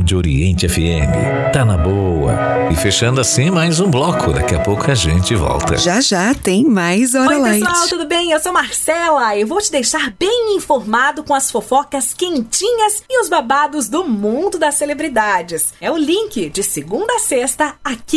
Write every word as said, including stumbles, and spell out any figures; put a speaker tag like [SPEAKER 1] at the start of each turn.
[SPEAKER 1] Rádio Oriente F M. Tá na boa. E fechando assim mais um bloco. Daqui a pouco a gente volta.
[SPEAKER 2] Já já tem mais Hora
[SPEAKER 3] Oi,
[SPEAKER 2] Light.
[SPEAKER 3] pessoal, tudo bem? Eu sou Marcela e vou te deixar bem informado com as fofocas quentinhas e os babados do mundo das celebridades. É o link de segunda a sexta aqui